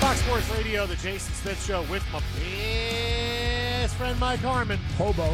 Fox Sports Radio, the Jason Smith Show with my best friend Mike Harmon. Hobo.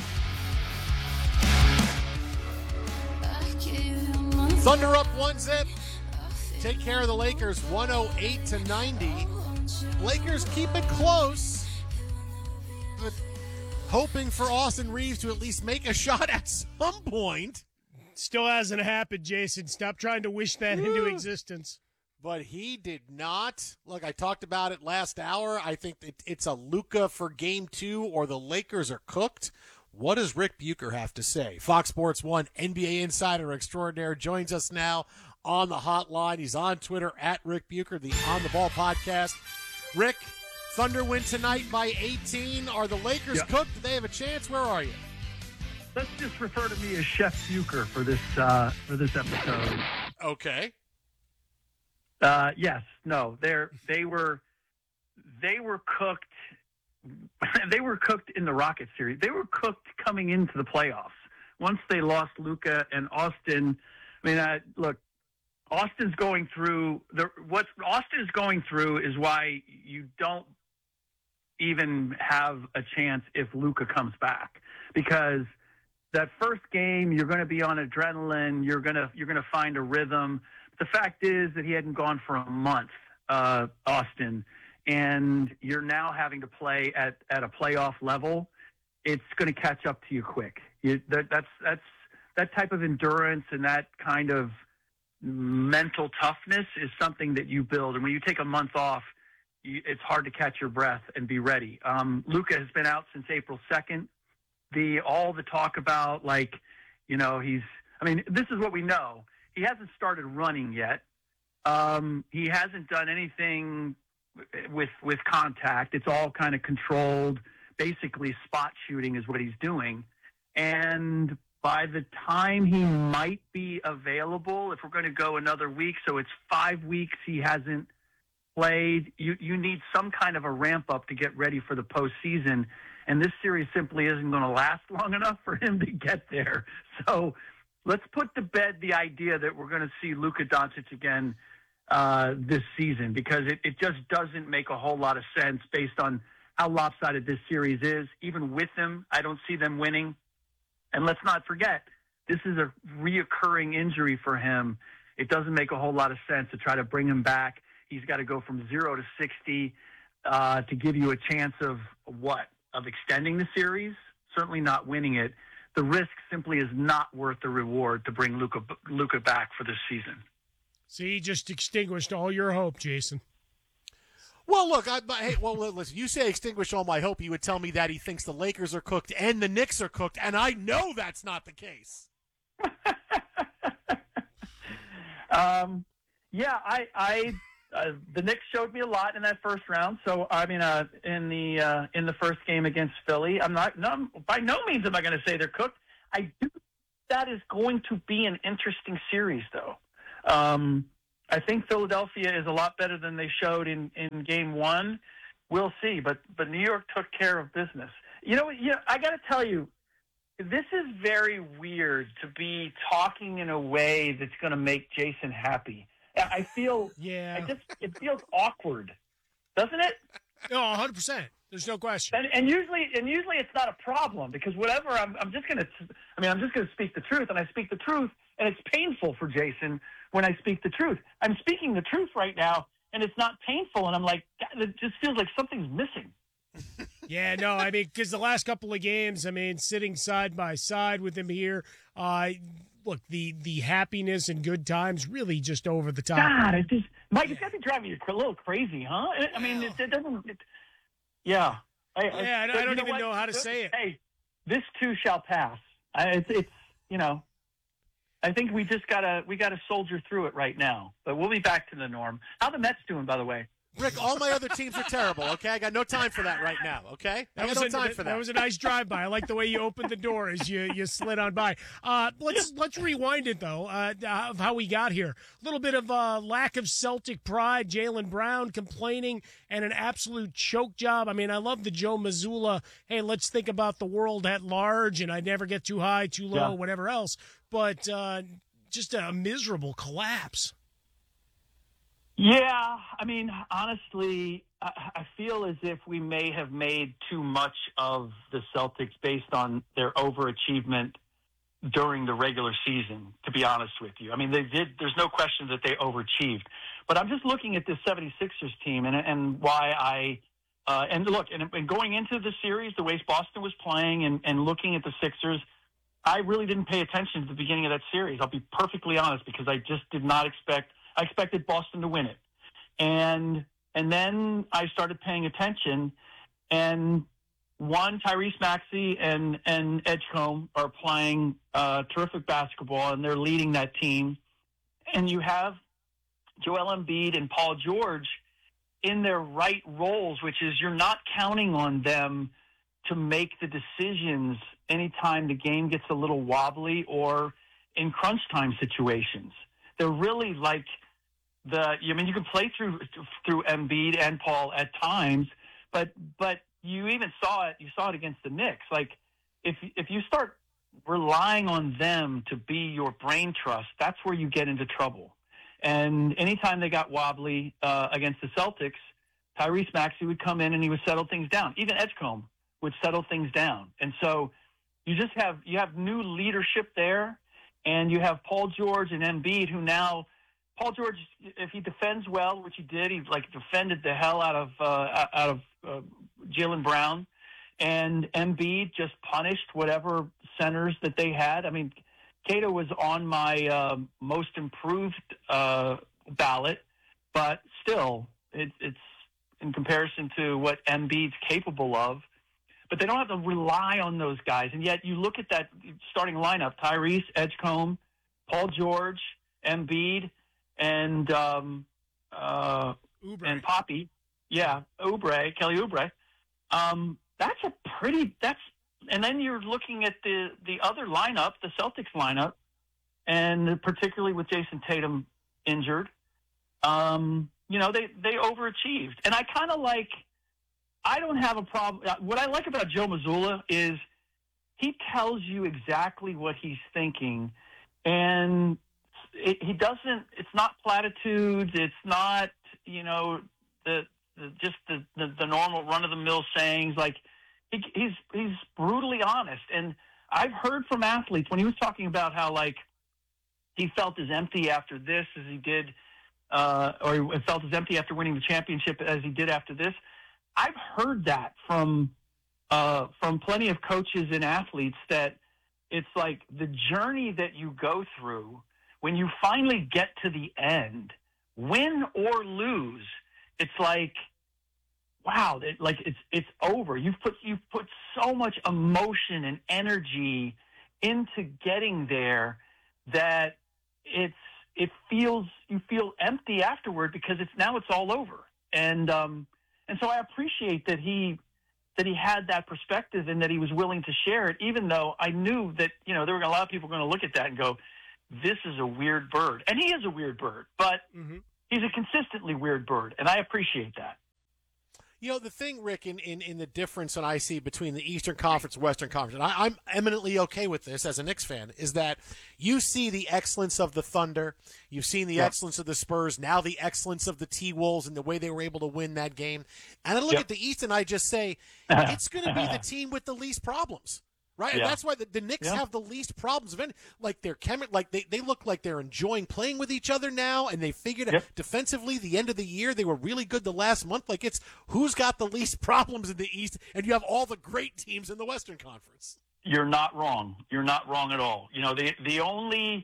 Thunder up 1-0. Take care of the Lakers 108-90. Lakers keep it close, but hoping for Austin Reeves to at least make a shot at some point. Still hasn't happened, Jason. Stop trying to wish that into existence. But he did not. Look, I talked about it last hour. I think it's a Luka for game 2 or the Lakers are cooked. What does Rick Bucher have to say? Fox Sports 1 NBA insider extraordinaire joins us now on the hotline. He's on Twitter at Rick Bucher, the On the Ball podcast. Rick, Thunder win tonight by 18. Are the Lakers cooked? Do they have a chance? Where are you? Let's just refer to me as Chef Bucher for this episode. Okay. Yes. No. They were cooked. They were cooked in the Rockets series. They were cooked coming into the playoffs. Once they lost Luka and Austin, look, Austin's going through what Austin is going through is why you don't even have a chance if Luka comes back, because that first game you're going to be on adrenaline. You're going to find a rhythm. The fact is that he hadn't gone for a month, Austin. And you're now having to play at a playoff level. It's going to catch up to you quick. That type of endurance and that kind of mental toughness is something that you build. And when you take a month off, it's hard to catch your breath and be ready. Luka has been out since April 2nd. All the talk about this is what we know. He hasn't started running yet. He hasn't done anything with contact. It's all kind of controlled. Basically, spot shooting is what he's doing. And by the time he might be available, if we're going to go another week, so it's 5 weeks he hasn't played, you need some kind of a ramp up to get ready for the postseason. And this series simply isn't going to last long enough for him to get there. So let's put to bed the idea that we're going to see Luka Doncic again this season, because it just doesn't make a whole lot of sense based on how lopsided this series is. Even with him, I don't see them winning. And let's not forget, this is a reoccurring injury for him. It doesn't make a whole lot of sense to try to bring him back. He's got to go from 0 to 60 to give you a chance of what? Of extending the series? Certainly not winning it. The risk simply is not worth the reward to bring Luka back for this season. See, he just extinguished all your hope, Jason. Well, look, listen, you say extinguish all my hope, you would tell me that he thinks the Lakers are cooked and the Knicks are cooked, and I know that's not the case. The Knicks showed me a lot in that first round. So, in the first game against Philly, by no means am I going to say they're cooked. I do. That is going to be an interesting series, though. I think Philadelphia is a lot better than they showed in game 1. We'll see, but New York took care of business. I got to tell you, this is very weird to be talking in a way that's going to make Jason happy. I feel, it feels awkward, doesn't it? No, 100%. There's no question. And usually it's not a problem, because whatever I'm just going to speak the truth, and I speak the truth, and it's painful for Jason when I speak the truth. I'm speaking the truth right now, and it's not painful, and I'm like, God, it just feels like something's missing. Yeah, no, because the last couple of games, sitting side by side with him here, look, the happiness and good times really just over the top. God, Mike, it's got to be driving you a little crazy, huh? It doesn't. Yeah. I don't even know how to say it. Hey, this too shall pass. I think we gotta soldier through it right now, but we'll be back to the norm. How the Mets doing, by the way? Rick, all my other teams are terrible, okay? I got no time for that right now, okay? I got no time for that. That was a nice drive-by. I like the way you opened the door as you slid on by. Let's rewind it, though, of how we got here. A little bit of lack of Celtic pride, Jaylen Brown complaining, and an absolute choke job. I love the Joe Mazzulla, hey, let's think about the world at large, and I never get too high, too low, whatever else. But just a miserable collapse. Yeah, I mean, honestly, I feel as if we may have made too much of the Celtics based on their overachievement during the regular season, to be honest with you. I mean, they did. There's no question that they overachieved. But I'm just looking at this 76ers team and why and look, and going into the series, the way Boston was playing and looking at the Sixers, I really didn't pay attention to the beginning of that series. I'll be perfectly honest, because I just did not I expected Boston to win it. And then I started paying attention, and Tyrese Maxey and Edgecombe are playing terrific basketball, and they're leading that team. And you have Joel Embiid and Paul George in their right roles, which is you're not counting on them to make the decisions anytime the game gets a little wobbly or in crunch time situations. They're really like you can play through Embiid and Paul at times, but you even saw it. You saw it against the Knicks. Like if you start relying on them to be your brain trust, that's where you get into trouble. And anytime they got wobbly against the Celtics, Tyrese Maxey would come in and he would settle things down. Even Edgecombe would settle things down. And so you have new leadership there, and you have Paul George and Embiid, who now Paul George, if he defends well, which he did, he defended the hell out of Jaylen Brown, and Embiid just punished whatever centers that they had. I mean, Cato was on my most improved ballot, but still, it's in comparison to what Embiid's capable of. But they don't have to rely on those guys. And yet you look at that starting lineup: Tyrese, Edgecombe, Paul George, Embiid, and and Poppy. Yeah, Kelly Oubre. And then you're looking at the other lineup, the Celtics lineup, and particularly with Jason Tatum injured, they overachieved. And I don't have a problem. What I like about Joe Mazzulla is he tells you exactly what he's thinking, and he doesn't. It's not platitudes. It's not the normal run of the mill sayings. Like he's brutally honest. And I've heard from athletes when he was talking about how he felt as empty after this as he did, or he felt as empty after winning the championship as he did after this. I've heard that from plenty of coaches and athletes, that it's like the journey that you go through when you finally get to the end, win or lose. It's like, wow, it's over. You've put so much emotion and energy into getting there that you feel empty afterward, because it's all over. And so I appreciate that he had that perspective and that he was willing to share it, even though I knew that there were a lot of people going to look at that and go, "This is a weird bird," and he is a weird bird, but he's a consistently weird bird, and I appreciate that. The thing, Rick, in the difference that I see between the Eastern Conference and Western Conference, and I'm eminently okay with this as a Knicks fan, is that you see the excellence of the Thunder, you've seen the excellence of the Spurs, now the excellence of the T-Wolves and the way they were able to win that game. And I look at the East and I just say, it's going to be the team with the least problems. Right, and that's why the Knicks have the least problems of any. They look like they're enjoying playing with each other now, and they figured out defensively. The end of the year, they were really good the last month. It's who's got the least problems in the East, and you have all the great teams in the Western Conference. You're not wrong. You're not wrong at all. The only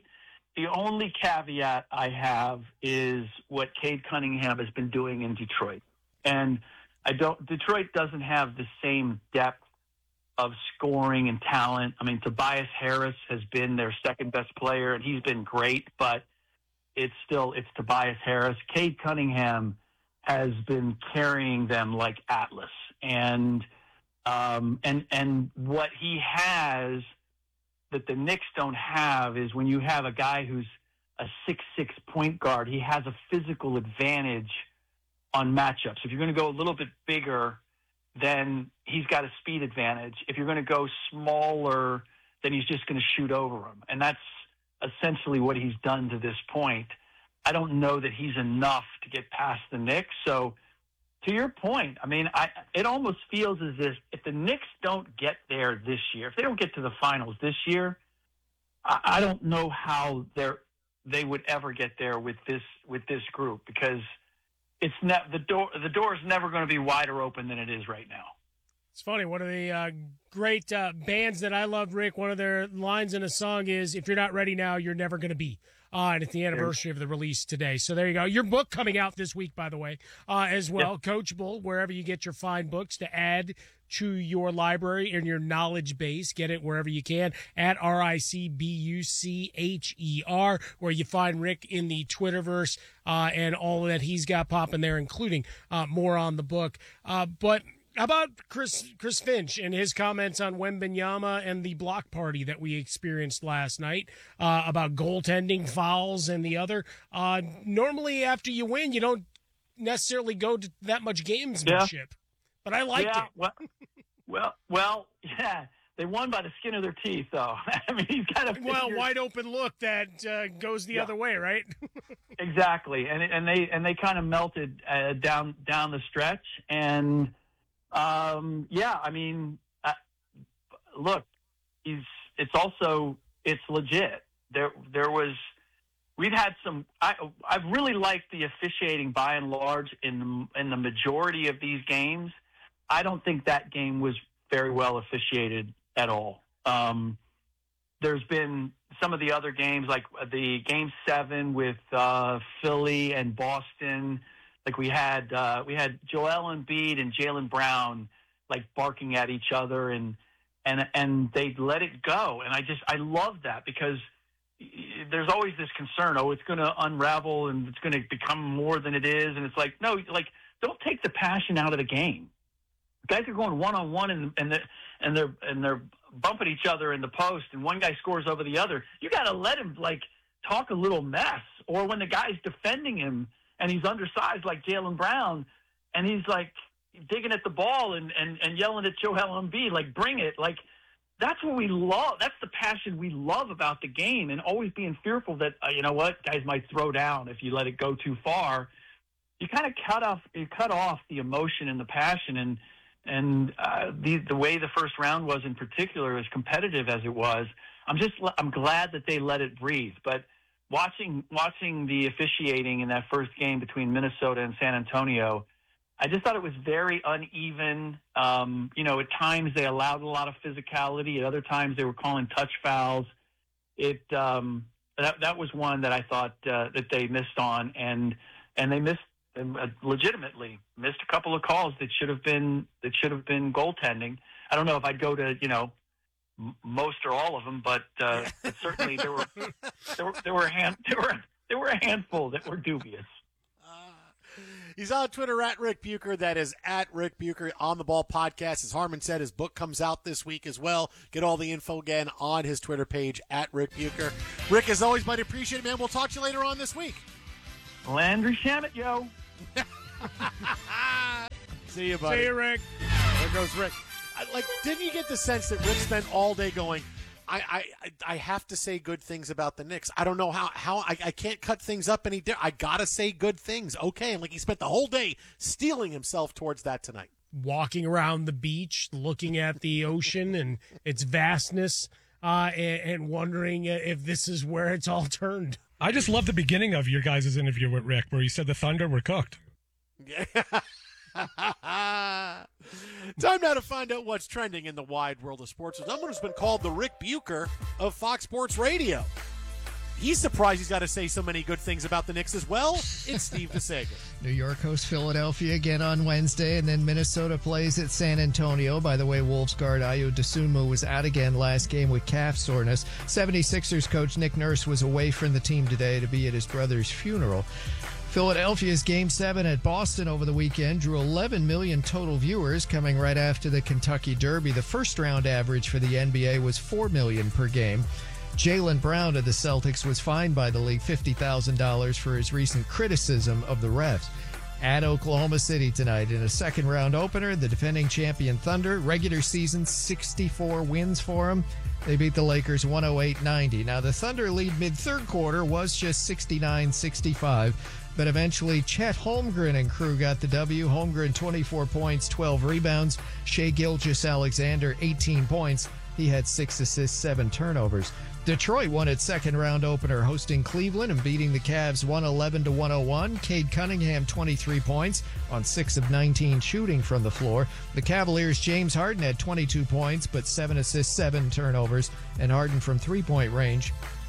caveat I have is what Cade Cunningham has been doing in Detroit, and Detroit doesn't have the same depth of scoring and talent. I mean, Tobias Harris has been their second best player, and he's been great, but it's Tobias Harris. Cade Cunningham has been carrying them like Atlas. And what he has that the Knicks don't have is when you have a guy who's a 6'6" point guard, he has a physical advantage on matchups. If you're going to go a little bit bigger, then he's got a speed advantage. If you're going to go smaller, then he's just going to shoot over him. And that's essentially what he's done to this point. I don't know that he's enough to get past the Knicks. So to your point, I mean, it almost feels as if the Knicks don't get there this year, if they don't get to the finals this year, I don't know how they would ever get there with this group, because the door is never going to be wider open than it is right now. It's funny. One of the great bands that I love, Rick, one of their lines in a song is, "If you're not ready now, you're never going to be." And it's the anniversary of the release today. So there you go. Your book coming out this week, by the way, as well. Yep. Coachable, wherever you get your fine books to add to your library and your knowledge base. Get it wherever you can at RICBUCHER, where you find Rick in the Twitterverse and all that he's got popping there, including more on the book. But how about Chris Finch and his comments on Wembanyama and the block party that we experienced last night about goaltending, fouls, and the other? Normally, after you win, you don't necessarily go to that much gamesmanship, but I liked it. Well, yeah. They won by the skin of their teeth, though. I mean, he's got a wide open look that goes the other way, right? Exactly, and they kind of melted down the stretch, and. I mean, look, it's legit. We've had some, I've really liked the officiating by and large in the majority of these games. I don't think that game was very well officiated at all. There's been some of the other games, like the Game 7 with Philly and Boston. Like we had Joel Embiid and Jaylen Brown like barking at each other, and they let it go. And I love that, because there's always this concern, it's going to unravel and it's going to become more than it is. And it's like, no, like, don't take the passion out of the game. Guys are going one-on-one and they're bumping each other in the post, and one guy scores over the other. You got to let him like talk a little mess. Or when the guy's defending him and he's undersized like Jaylen Brown, and he's like digging at the ball and yelling at Joel Embiid, like, bring it. Like, that's what we love. That's the passion we love about the game, and always being fearful that, guys might throw down if you let it go too far. You kind of cut off the emotion and the passion, and the way the first round was in particular, as competitive as it was, I'm glad that they let it breathe. But watching the officiating in that first game between Minnesota and San Antonio, I just thought it was very uneven. At times they allowed a lot of physicality. At other times they were calling touch fouls. That was one that I thought that they missed on, and they legitimately missed a couple of calls that should have been goaltending. I don't know if I'd go to most or all of them, but certainly there were a handful that were dubious. He's on Twitter at Rick Bucher. That is at Rick Bucher on the Ball Podcast. As Harmon said, his book comes out this week as well. Get all the info again on his Twitter page at Rick Bucher. Rick, as always, might appreciate it, man. We'll talk to you later on this week. Landry Shamet, yo. See you, buddy. See you, Rick. There goes Rick. Didn't you get the sense that Rick spent all day going, I have to say good things about the Knicks. I don't know how I can't cut things up any different. I got to say good things. Okay. And he spent the whole day steeling himself towards that tonight. Walking around the beach, looking at the ocean and its vastness, and wondering if this is where it's all turned. I just love the beginning of your guys' interview with Rick, where he said the Thunder were cooked. Yeah. Time now to find out what's trending in the wide world of sports. Someone who's been called the Rick Bucher of Fox Sports Radio. He's surprised he's got to say so many good things about the Knicks as well. It's Steve DeSager. New York hosts Philadelphia again on Wednesday, and then Minnesota plays at San Antonio. By the way, Wolves guard Ayo Dosunmu was out again last game with calf soreness. 76ers coach Nick Nurse was away from the team today to be at his brother's funeral. Philadelphia's Game 7 at Boston over the weekend drew 11 million total viewers, coming right after the Kentucky Derby. The first-round average for the NBA was 4 million per game. Jaylen Brown of the Celtics was fined by the league $50,000 for his recent criticism of the refs. at Oklahoma City tonight in a second-round opener. The defending champion Thunder, regular season 64 wins for them. They beat the Lakers 108-90. Now, the Thunder lead mid-third quarter was just 69-65, but eventually Chet Holmgren and crew got the W. Holmgren, 24 points, 12 rebounds. Shai Gilgeous-Alexander, 18 points. He had 6 assists, 7 turnovers. Detroit won its second-round opener hosting Cleveland and beating the Cavs 111-101. Cade Cunningham, 23 points on 6 of 19 shooting from the floor. The Cavaliers' James Harden had 22 points, but 7 assists, 7 turnovers. And Harden from three-point range,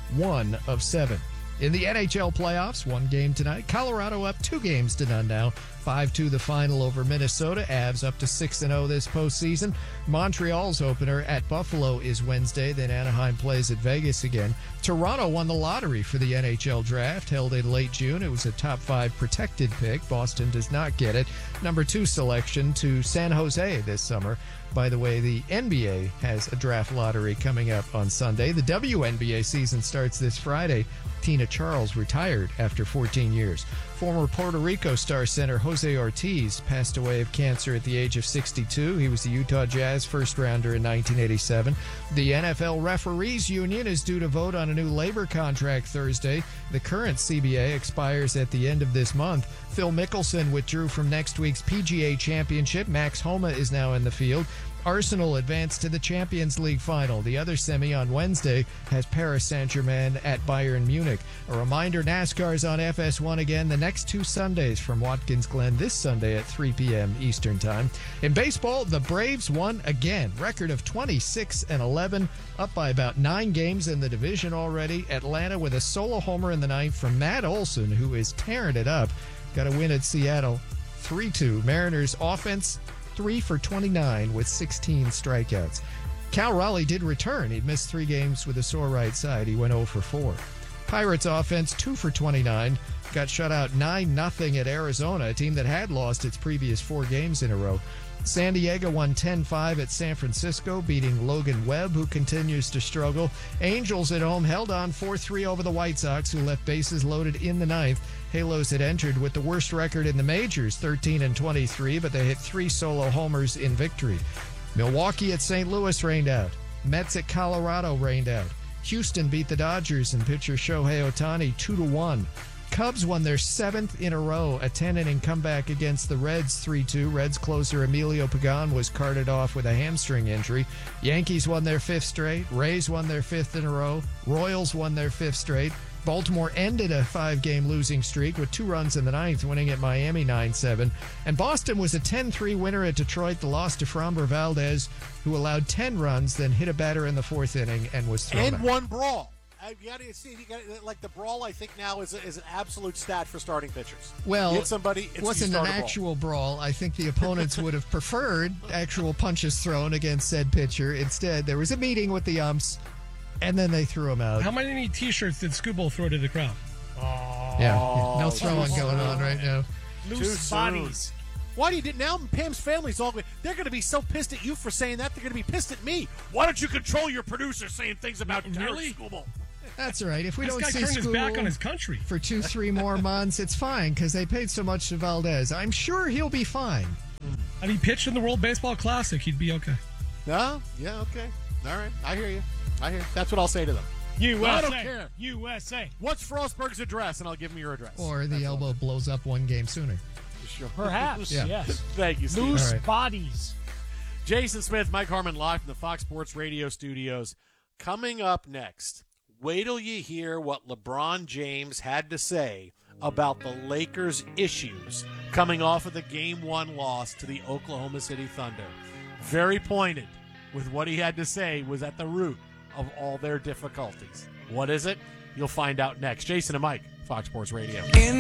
1 of 7. In the NHL playoffs, one game tonight. Colorado up 2 games to none now. 5-2 the final over Minnesota. Avs up to 6-0 this postseason. Montreal's opener at Buffalo is Wednesday. Then Anaheim plays at Vegas again. Toronto won the lottery for the NHL draft, held in late June. It was a top 5 protected pick. Boston does not get it. Number 2 selection to San Jose this summer. By the way, the NBA has a draft lottery coming up on Sunday. The WNBA season starts this Friday. Tina Charles retired after 14 years. Former Puerto Rico star center Jose Ortiz passed away of cancer at the age of 62. He was the Utah Jazz first rounder in 1987. The NFL Referees Union is due to vote on a new labor contract Thursday. The current CBA expires at the end of this month. Phil Mickelson withdrew from next week's PGA Championship. Max Homa is now in the field. Arsenal advanced to the Champions League final. The other semi on Wednesday has Paris Saint-Germain at Bayern Munich. A reminder, NASCAR's on FS1 again the next 2 Sundays from Watkins Glen this Sunday at 3 p.m. Eastern Time. In baseball, the Braves won again. Record of 26-11, up by about 9 games in the division already. Atlanta with a solo homer in the ninth from Matt Olson, who is tearing it up. Got a win at Seattle, 3-2. Mariners offense, 3 for 29 with 16 strikeouts. Cal Raleigh did return. He'd missed 3 games with a sore right side. He went 0 for 4. Pirates offense, 2 for 29. Got shut out 9-0 at Arizona, a team that had lost its previous 4 games in a row. San Diego won 10-5 at San Francisco, beating Logan Webb, who continues to struggle. Angels at home held on 4-3 over the White Sox, who left bases loaded in the ninth. Halos had entered with the worst record in the majors, 13-23, but they hit 3 solo homers in victory. Milwaukee at St. Louis rained out. Mets at Colorado rained out. Houston beat the Dodgers and pitcher Shohei Ohtani 2-1. Cubs won their 7th in a row, a 10-inning comeback against the Reds 3-2. Reds closer Emilio Pagan was carted off with a hamstring injury. Yankees won their 5th straight. Rays won their 5th in a row. Royals won their 5th straight. Baltimore ended a 5-game losing streak with 2 runs in the 9th, winning at Miami 9-7. And Boston was a 10-3 winner at Detroit. The loss to Framber Valdez, who allowed 10 runs, then hit a batter in the 4th inning and was thrown out. And one brawl. You got to see, like the brawl, I think now is an absolute stat for starting pitchers. Well, you hit somebody, it wasn't an actual brawl. I think the opponents would have preferred actual punches thrown against said pitcher. Instead, there was a meeting with the umps, and then they threw him out. How many T-shirts did Scooble throw to the crowd? Yeah, no throwing going on right now. Loose bodies. Why do you did now? Pam's family's all. They're going to be so pissed at you for saying that. They're going to be pissed at me. Why don't you control your producer saying things about Really? Scooble? That's all right. If we This don't guy see turned his back Scooble on his country. for 2-3 more months, it's fine because they paid so much to Valdez. I'm sure he'll be fine. And he pitched in the World Baseball Classic. He'd be okay. No? Yeah, okay. All right. I hear you. That's what I'll say to them. USA. I don't care. USA. What's Frostberg's address? And I'll give him your address. Or the elbow blows up 1 game sooner. Sure. Perhaps, Yeah. yes. Thank you, Steve. Loose All right. bodies. Jason Smith, Mike Harmon live from the Fox Sports Radio studios. Coming up next, wait till you hear what LeBron James had to say about the Lakers' issues coming off of the Game 1 loss to the Oklahoma City Thunder. Very pointed with what he had to say was at the root of all their difficulties. What is it? You'll find out next. Jason and Mike, Fox Sports Radio.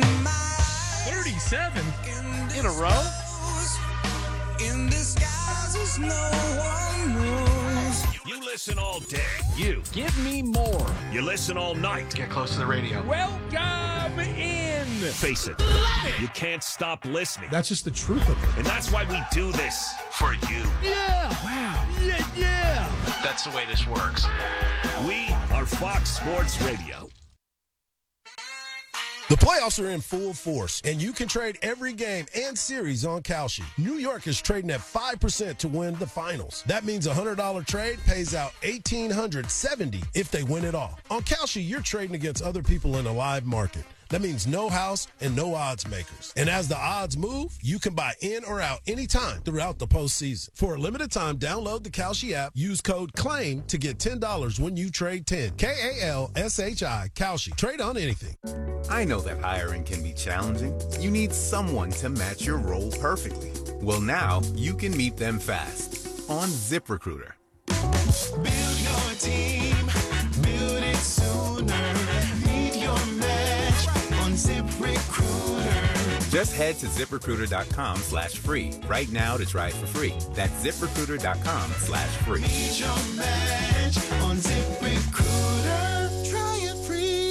37? In a row? In disguises no one knows. You listen all day. You. Give me more. You listen all night. Get close to the radio. Welcome in. Face it. You can't stop listening. That's just the truth of it. And that's why we do this. For you. Yeah. Wow. Yeah. That's the way this works. We are Fox Sports Radio. The playoffs are in full force, and you can trade every game and series on Kalshi. New York is trading at 5% to win the finals. That means a $100 trade pays out $1,870 if they win it all. On Kalshi, you're trading against other people in a live market. That means no house and no odds makers. And as the odds move, you can buy in or out anytime throughout the postseason. For a limited time, download the Kalshi app, use code CLAIM to get $10 when you trade 10. Kalshi, Kalshi. Trade on anything. I know that hiring can be challenging. You need someone to match your role perfectly. Well, now you can meet them fast on ZipRecruiter. Build your team, build it sooner. Meet your match on ZipRecruiter. Just head to ZipRecruiter.com/free right now to try it for free. That's ZipRecruiter.com/free. Meet your match on ZipRecruiter. Try it free.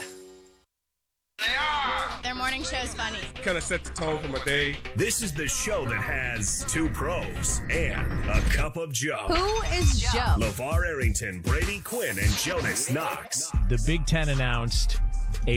Their morning show is funny. Kind of set the tone for my day. This is the show that has two pros and a cup of Joe. Who is Joe? LeVar Arrington, Brady Quinn, and Jonas Knox. The Big Ten announced a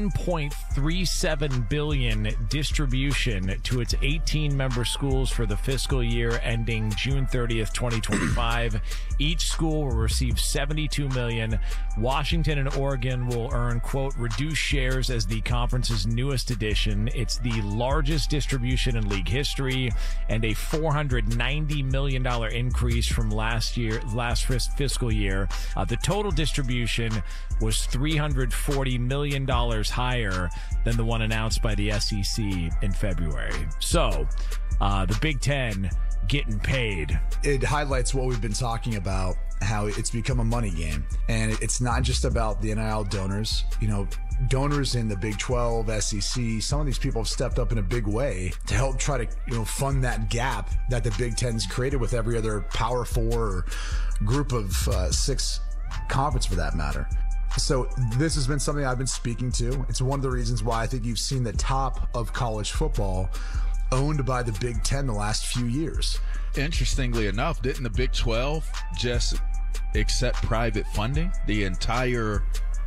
$1.37 billion distribution to its 18-member schools for the fiscal year ending June 30th, 2025. Each school will receive $72 million. Washington and Oregon will earn, quote, reduced shares as the conference's newest addition. It's the largest distribution in league history and a $490 million increase from last fiscal year. The total distribution was $340 million higher than the one announced by the SEC in February. So, the Big Ten getting paid. It highlights what we've been talking about, how it's become a money game. And it's not just about the NIL donors. You know, donors in the Big 12, SEC, some of these people have stepped up in a big way to help try to, fund that gap that the Big Ten's created with every other Power Four or group of six conference for that matter. So this has been something I've been speaking to. It's one of the reasons why I think you've seen the top of college football owned by the Big Ten the last few years. Interestingly enough, didn't the Big 12 just accept private funding? The entire,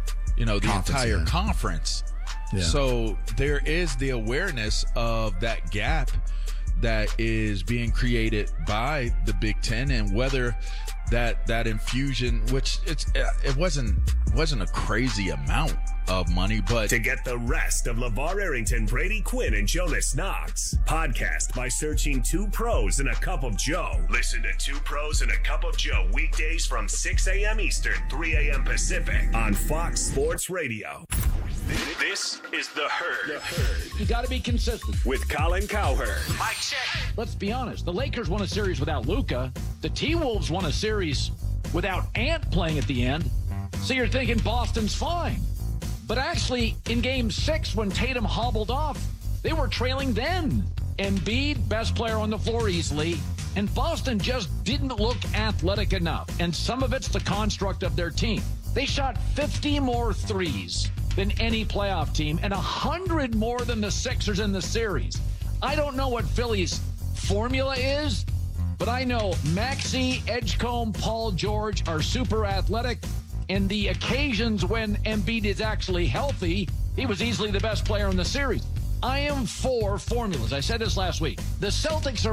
conference. Yeah. So there is the awareness of that gap that is being created by the Big Ten, and whether that infusion, which it wasn't a crazy amount of money, but to get the rest of LeVar Arrington, Brady Quinn, and Jonas Knox podcast by searching Two Pros and a Cup of Joe. Listen to Two Pros and a Cup of Joe weekdays from 6 a.m. Eastern, 3 a.m. Pacific on Fox Sports Radio. This is The Herd. You got to be consistent. With Colin Cowherd. Mike check. Let's be honest. The Lakers won a series without Luka. The T-Wolves won a series without Ant playing at the end. So you're thinking Boston's fine. But actually, in Game 6, when Tatum hobbled off, they were trailing then. Embiid, best player on the floor easily. And Boston just didn't look athletic enough. And some of it's the construct of their team. They shot 50 more threes than any playoff team and 100 more than the Sixers in the series. I don't know what Philly's formula is, but I know Maxey, Edgecombe, Paul George are super athletic. And the occasions when Embiid is actually healthy, he was easily the best player in the series. I am for formulas. I said this last week. The Celtics are